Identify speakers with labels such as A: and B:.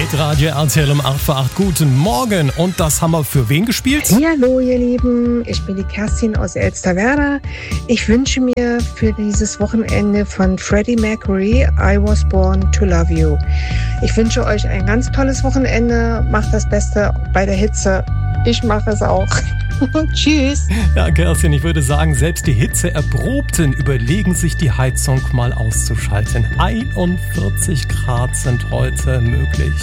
A: Hitradio RTL um 8 vor 8. Guten Morgen. Und das haben wir für wen gespielt?
B: Hallo ihr Lieben, ich bin die Kerstin aus Elsterwerda. Ich wünsche mir für dieses Wochenende von Freddie Mercury I Was Born to Love You. Ich wünsche euch ein ganz tolles Wochenende. Macht das Beste bei der Hitze. Ich mache es auch. Tschüss.
A: Ja, Kerstin, ich würde sagen, selbst die Hitzeerprobten überlegen sich, die Heizung mal auszuschalten. 41 Grad sind heute möglich.